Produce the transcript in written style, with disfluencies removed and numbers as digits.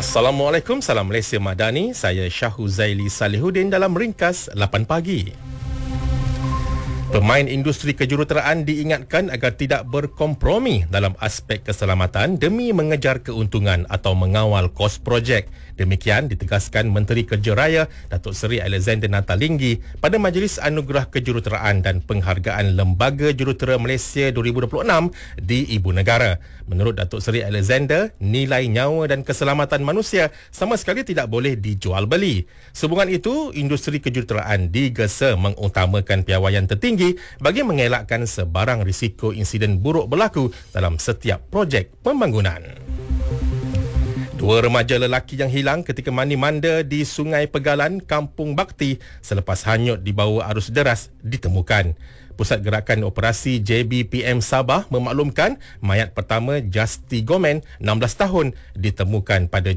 Assalamualaikum, salam Malaysia Madani. Saya Syahuzaili Salihuddin dalam ringkas 8 pagi. Pemain industri kejuruteraan diingatkan agar tidak berkompromi dalam aspek keselamatan demi mengejar keuntungan atau mengawal kos projek. Demikian ditegaskan Menteri Kerja Raya Datuk Seri Alexander Nathalinggi pada Majlis Anugerah Kejuruteraan dan Penghargaan Lembaga Jurutera Malaysia 2026 di Ibu Negara. Menurut Datuk Seri Alexander, nilai nyawa dan keselamatan manusia sama sekali tidak boleh dijual beli. Sehubungan itu, industri kejuruteraan digesa mengutamakan piawaian tertinggi bagi mengelakkan sebarang risiko insiden buruk berlaku dalam setiap projek pembangunan. 2 remaja lelaki yang hilang ketika mandi-manda di Sungai Pegalan, Kampung Bakti selepas hanyut di bawah arus deras ditemukan. Pusat Gerakan Operasi JBPM Sabah memaklumkan mayat pertama Justi Gomen, 16 tahun, ditemukan pada